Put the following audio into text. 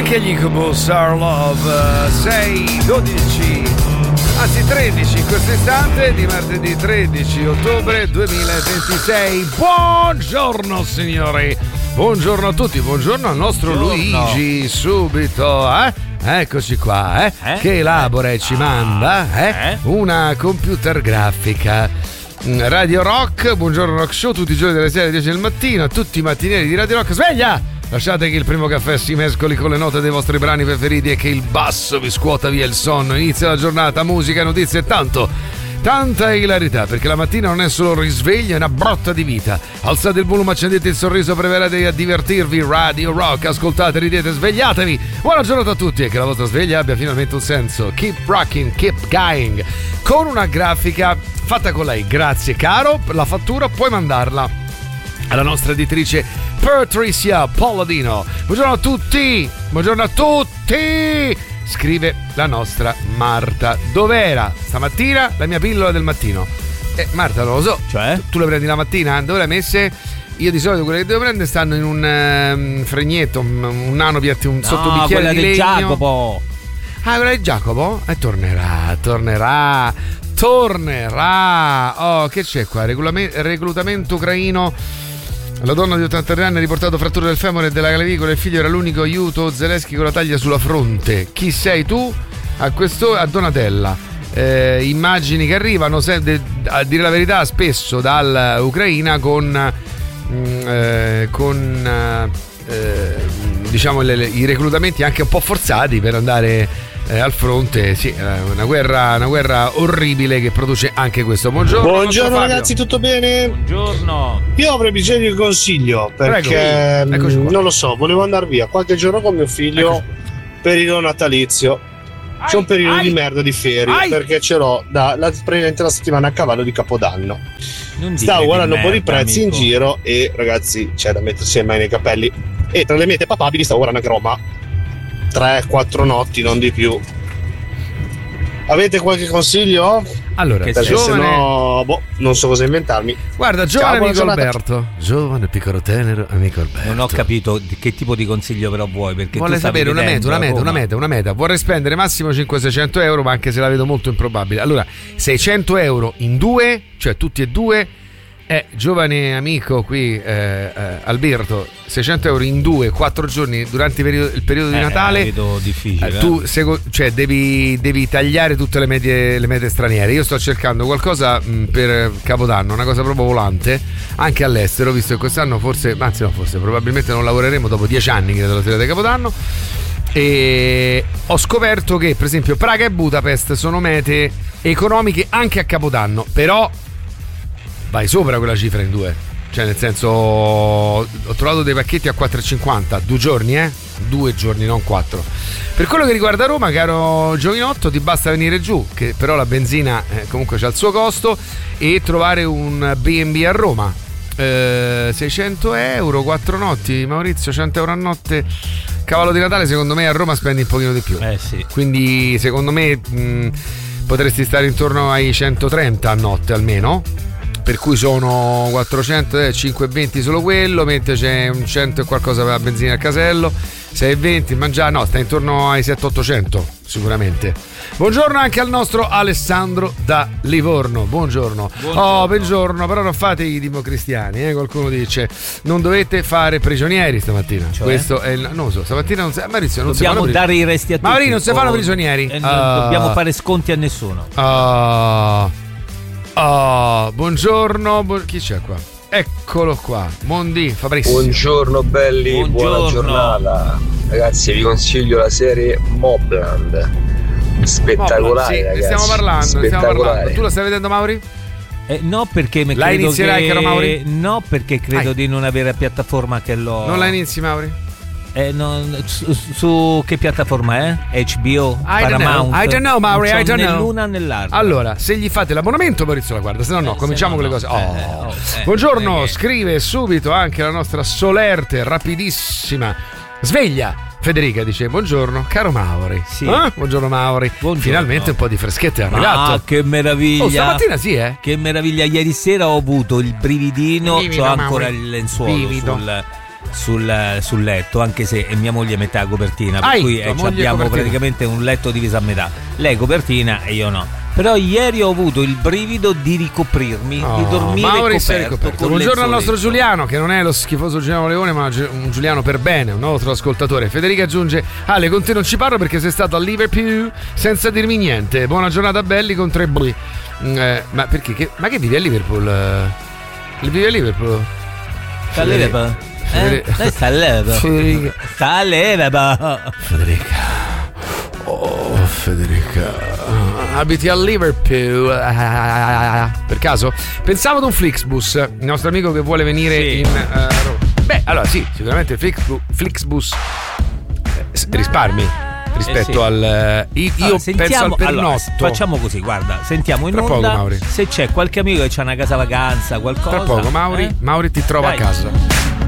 Anche gli Incubus Our Love 6, 12, anzi 13 in questo istante di martedì 13 ottobre 2026. Buongiorno signori, buongiorno a tutti, buongiorno al nostro Luigi subito, eccoci qua, che elabora e ci manda una computer grafica. Radio Rock, buongiorno Rock Show, tutti i giorni dalle 6 alle 10 del mattino, tutti i mattinieri di Radio Rock, sveglia! Lasciate che il primo caffè si mescoli con le note dei vostri brani preferiti e che il basso vi scuota via il sonno. Inizia la giornata, musica, notizie e tanta ilarità, perché la mattina non è solo un risveglio, è una botta di vita. Alzate il volume, accendete il sorriso, preparatevi a divertirvi. Radio Rock, ascoltate, ridete, svegliatevi. Buona giornata a tutti e che la vostra sveglia abbia finalmente un senso. Keep rocking, keep going. Con una grafica fatta con lei. Grazie caro, la fattura puoi mandarla alla nostra editrice Patricia Palladino. Buongiorno a tutti, buongiorno a tutti, scrive la nostra Marta. Dov'era stamattina la mia pillola del mattino? Marta, non lo so, cioè? Tu le prendi la mattina? Dove le hai messe? Io di solito quelle che devo prendere stanno in un fregnetto, un nano piatto, un sottobicchiere di legno. Jacopo. Ah, quella di Giacomo? Tornerà. Oh, che c'è qua? Reclutamento ucraino. La donna di 83 anni ha riportato fratture del femore e della clavicola. Il figlio era l'unico aiuto. Zelensky con la taglia sulla fronte. Chi sei tu? A Donatella. Immagini che arrivano, a dire la verità, spesso dall'Ucraina con diciamo i reclutamenti anche un po' forzati per andare al fronte. Sì, una guerra orribile che produce anche questo. Buongiorno ragazzi, tutto bene? Buongiorno. Io avrei bisogno di un consiglio perché non lo so, volevo andare via qualche giorno con mio figlio. Periodo natalizio. C'è un periodo di merda di ferie perché ce l'ho praticamente la settimana a cavallo di Capodanno. Stavo guardando un po' di prezzi in giro e ragazzi c'è da mettersi le mani nei capelli. E tra le mete papabili stavo guardando anche Roma 3-4 notti, non di più. Avete qualche consiglio? Allora, perché sennò non so cosa inventarmi. Guarda, giovane amico Alberto, giovane piccolo tenero amico Alberto. Non ho capito che tipo di consiglio però vuoi, perché vuole sapere una meta. Vorrei spendere massimo 500-600 euro, ma anche se la vedo molto improbabile. Allora, 600 euro in due, cioè tutti e due. Giovane amico qui, Alberto, 600 euro in 2-4 giorni durante il periodo di Natale. Vedo difficile. Tu devi tagliare tutte le mete straniere. Io sto cercando qualcosa per Capodanno, una cosa proprio volante, anche all'estero, visto che quest'anno probabilmente non lavoreremo dopo 10 anni, credo, la serie di Capodanno. E ho scoperto che, per esempio, Praga e Budapest sono mete economiche anche a Capodanno, però vai sopra quella cifra in due, cioè nel senso ho trovato dei pacchetti a 4,50 2 giorni, 2 giorni, non 4. Per quello che riguarda Roma, caro giovinotto, ti basta venire giù, che però la benzina comunque c'ha il suo costo, e trovare un B&B a Roma. 600 euro 4 notti, Maurizio, 100 euro a notte, cavallo di Natale. Secondo me a Roma spendi un pochino di più, sì. Quindi secondo me potresti stare intorno ai 130 a notte almeno, per cui sono 400, 5,20 solo quello, mentre c'è un 100 e qualcosa per la benzina al casello, 6,20 mangiare, no, sta intorno ai 700-800 sicuramente. Buongiorno anche al nostro Alessandro da Livorno. Buongiorno. Buongiorno, però non fate i democristiani, qualcuno dice non dovete fare prigionieri stamattina, cioè? Questo è non lo so, stamattina non si, Maurizio, non dobbiamo dare i resti a tutti. Maurizio, non si fanno prigionieri, non dobbiamo fare sconti a nessuno. Buongiorno, chi c'è qua? Eccolo qua, Mondi Fabrizio. Buongiorno belli, buona giornata. Ragazzi, vi consiglio la serie Mobland. Spettacolare, sì, ragazzi. Ne stiamo parlando. Tu la stai vedendo, Mauri? No, perché la credo inizierai, caro Mauri? No, perché credo di non avere piattaforma che lo... Non la inizi, Mauri? Su che piattaforma è? HBO? Paramount? I don't know, Mauri, I don't know. Né l'una né l'altra. Allora, se gli fate l'abbonamento, Maurizio la guarda, se no cominciamo con le cose. Buongiorno, scrive subito anche la nostra solerte, rapidissima sveglia Federica, dice buongiorno caro Mauri. Sì. Buongiorno Mauri. Buongiorno. Finalmente un po' di freschetta è arrivato. Ah, che meraviglia. Stamattina sì, Che meraviglia. Ieri sera ho avuto il brividino, c'ho ancora il lenzuolo sul letto, anche se è mia moglie metà copertina, per cui abbiamo praticamente un letto diviso a metà, lei copertina e io no. Però ieri ho avuto il brivido di ricoprirmi, di dormire coperto. Buongiorno al nostro Giuliano, che non è lo schifoso Giuliano Leone, ma un Giuliano per bene, un nostro ascoltatore. Federica aggiunge: Ale, con te non ci parlo perché sei stato a Liverpool senza dirmi niente. Buona giornata belli con 3 bli. Ma perché? Ma che vivi a Liverpool? Vivi a Liverpool? Sta a Liverpool? Sta a Liverpool. Sta a Liverpool. Federica. Oh, Federica, abiti a Liverpool per caso? Pensavo ad un Flixbus, il nostro amico che vuole venire in Roma. Beh, allora sì, sicuramente il Flixbus risparmi rispetto al io penso al pernotto. Allora, facciamo così, guarda, sentiamo in onda se c'è qualche amico che c'ha una casa vacanza, qualcosa. Tra poco Mauri ti trova a casa.